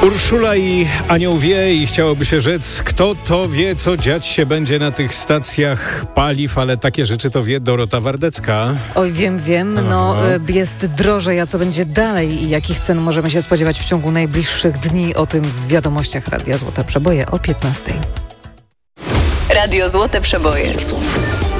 Urszula i Anioł wie i chciałoby się rzec, kto to wie, co dziać się będzie na tych stacjach paliw, ale takie rzeczy to wie Dorota Wardecka. Oj, wiem, jest drożej, a co będzie dalej i jakich cen możemy się spodziewać w ciągu najbliższych dni, o tym w wiadomościach Radia Złote Przeboje o 15:00. Radio Złote Przeboje.